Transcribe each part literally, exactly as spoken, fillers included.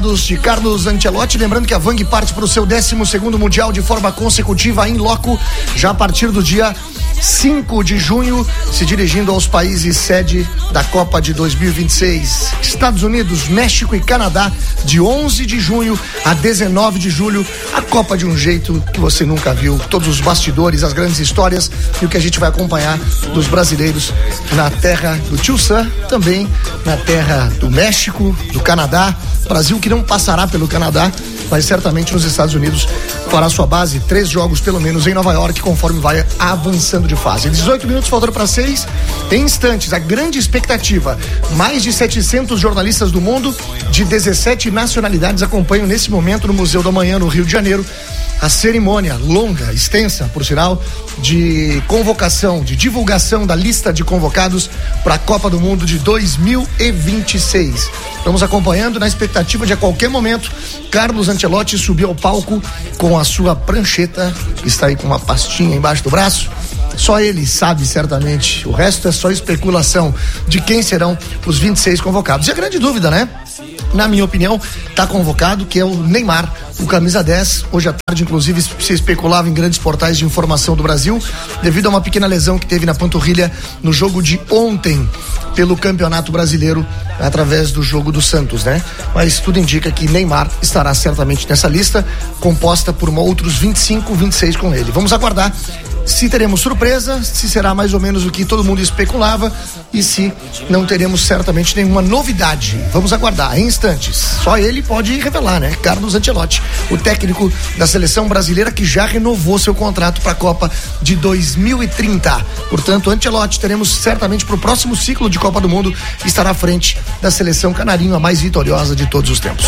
de Carlos Ancelotti, lembrando que a Vang parte para o seu décimo segundo Mundial de forma consecutiva em loco, já a partir do dia cinco de junho, se dirigindo aos países sede da Copa de dois mil e vinte e seis, Estados Unidos, México e Canadá, de onze de junho a dezenove de julho, a Copa de um jeito que você nunca viu, todos os bastidores, as grandes histórias e o que a gente vai acompanhar dos brasileiros na terra do Tio Sam, também na terra do México, do Canadá, Brasil que não passará pelo Canadá, mas certamente nos Estados Unidos fará sua base, três jogos pelo menos em Nova York, conforme vai avançando de fase. dezoito minutos faltando para seis, em instantes, a grande expectativa, mais de setecentos jornalistas do mundo, de dezessete nacionalidades, acompanham nesse momento no Museu da Manhã, no Rio de Janeiro, a cerimônia longa, extensa, por sinal, de convocação, de divulgação da lista de convocados para a Copa do Mundo de dois mil e vinte e seis. Estamos acompanhando na expectativa de a qualquer momento Carlos Ancelotti subir ao palco com a sua prancheta, que está aí com uma pastinha embaixo do braço. Só ele sabe certamente, o resto é só especulação de quem serão os vinte e seis convocados. E a grande dúvida, né? Na minha opinião, está convocado, que é o Neymar, o camisa dez. Hoje à tarde, inclusive, se especulava em grandes portais de informação do Brasil, devido a uma pequena lesão que teve na panturrilha no jogo de ontem, pelo Campeonato Brasileiro, através do jogo do Santos, né? Mas tudo indica que Neymar estará certamente nessa lista, composta por uma, outros vinte e cinco, vinte e seis com ele. Vamos aguardar se teremos surpresa, se será mais ou menos o que todo mundo especulava e se não teremos certamente nenhuma novidade. Vamos aguardar em instantes. Só ele pode revelar, né? Carlos Ancelotti, o técnico da seleção brasileira que já renovou seu contrato para a Copa de dois mil e trinta. Portanto, Ancelotti teremos certamente para o próximo ciclo de Copa do Mundo estará à frente da seleção canarinho, a mais vitoriosa de todos os tempos.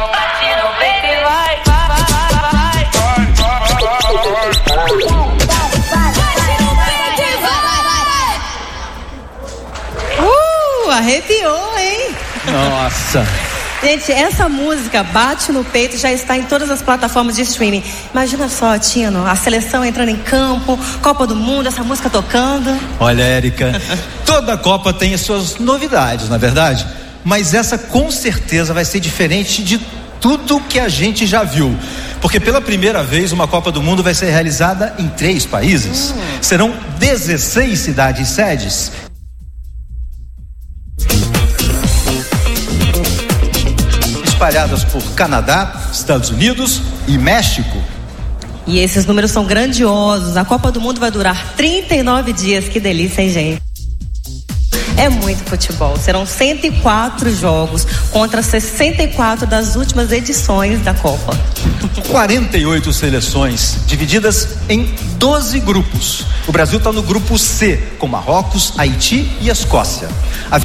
Arrepiou, hein? Nossa. Gente, essa música Bate no Peito já está em todas as plataformas de streaming. Imagina só, Tino, a seleção entrando em campo, Copa do Mundo, essa música tocando. Olha, Érica, toda Copa tem as suas novidades, na verdade, mas essa com certeza vai ser diferente de tudo que a gente já viu, porque pela primeira vez uma Copa do Mundo vai ser realizada em três países. Hum. Serão dezesseis cidades sedes, espalhadas por Canadá, Estados Unidos e México. E esses números são grandiosos. A Copa do Mundo vai durar trinta e nove dias. Que delícia, hein, gente? É muito futebol. Serão cento e quatro jogos contra sessenta e quatro das últimas edições da Copa. quarenta e oito seleções divididas em doze grupos. O Brasil está no grupo C, com Marrocos, Haiti e Escócia. A...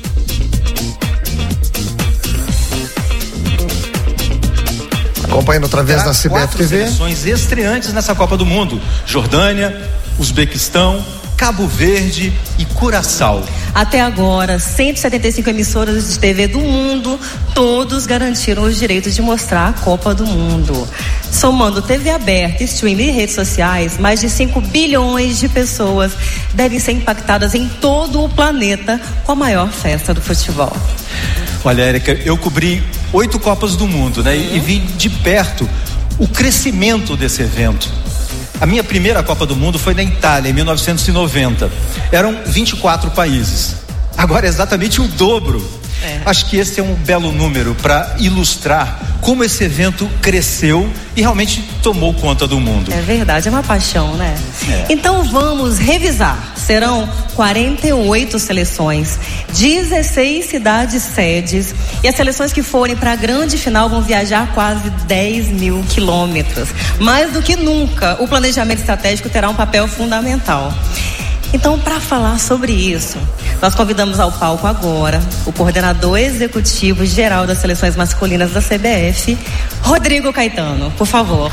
Acompanhando através da C B F T V. Seleções estreantes nessa Copa do Mundo: Jordânia, Uzbequistão, Cabo Verde e Curaçao. Até agora, cento e setenta e cinco emissoras de T V do mundo, todos garantiram os direitos de mostrar a Copa do Mundo. Somando T V aberta, streaming e redes sociais, mais de cinco bilhões de pessoas devem ser impactadas em todo o planeta com a maior festa do futebol. Olha, Érica, eu cobri oito Copas do Mundo, né? Uhum. E, e vi de perto o crescimento desse evento. A minha primeira Copa do Mundo foi na Itália, em mil novecentos e noventa. Eram vinte e quatro países. Agora é exatamente o dobro. É. Acho que esse é um belo número para ilustrar como esse evento cresceu e realmente tomou conta do mundo. É verdade, é uma paixão, né? É. Então vamos revisar. Serão quarenta e oito seleções, dezesseis cidades sedes, e as seleções que forem para a grande final vão viajar quase dez mil quilômetros. Mais do que nunca, o planejamento estratégico terá um papel fundamental. Então, para falar sobre isso, nós convidamos ao palco agora o coordenador executivo geral das seleções masculinas da C B F, Rodrigo Caetano, por favor.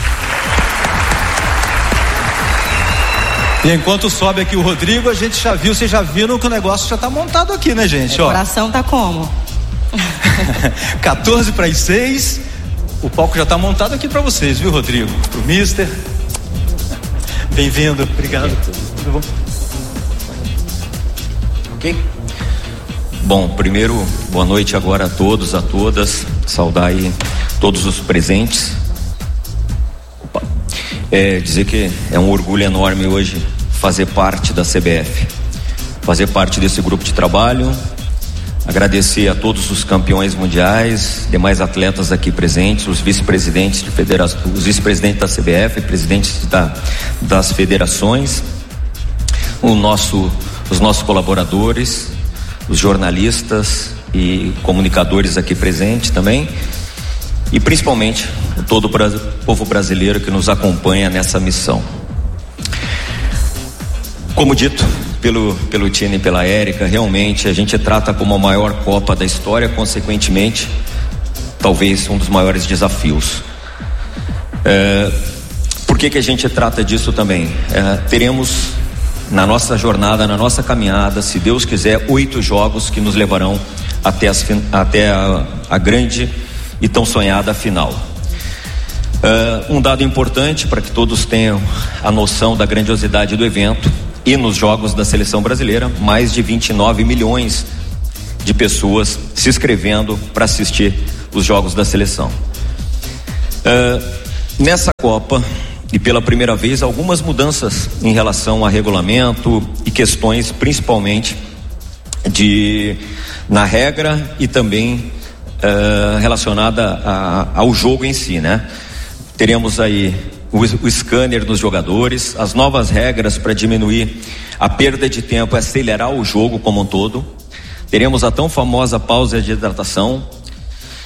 E enquanto sobe aqui o Rodrigo, a gente já viu, vocês já viram que o negócio já tá montado aqui, né, gente? O coração tá como? quatorze para as seis, o palco já tá montado aqui para vocês, viu, Rodrigo? Pro mister. Bem-vindo, obrigado. Tudo bom? Ok? Bom, primeiro, boa noite agora a todos, a todas, saudar aí todos os presentes. Opa. É, dizer que é um orgulho enorme hoje fazer parte da C B F, fazer parte desse grupo de trabalho, agradecer a todos os campeões mundiais, demais atletas aqui presentes, os vice-presidentes de federação, os vice-presidentes da C B F, presidentes da, das federações, o nosso, os nossos colaboradores, os jornalistas e comunicadores aqui presentes também, e principalmente todo o povo brasileiro que nos acompanha nessa missão. Como dito pelo, pelo Tine e pela Érica, realmente a gente trata como a maior Copa da história, consequentemente, talvez um dos maiores desafios. É, por que que a gente trata disso também? É, teremos na nossa jornada, na nossa caminhada, se Deus quiser, oito jogos que nos levarão até, as, até a, a grande e tão sonhada final. Uh, um dado importante para que todos tenham a noção da grandiosidade do evento: e nos jogos da seleção brasileira, mais de vinte e nove milhões de pessoas se inscrevendo para assistir os jogos da seleção. Uh, nessa Copa, e pela primeira vez, algumas mudanças em relação a regulamento e questões principalmente de, na regra e também uh, relacionada a, ao jogo em si, né? Teremos aí o, o scanner dos jogadores, as novas regras para diminuir a perda de tempo e acelerar o jogo como um todo. Teremos a tão famosa pausa de hidratação,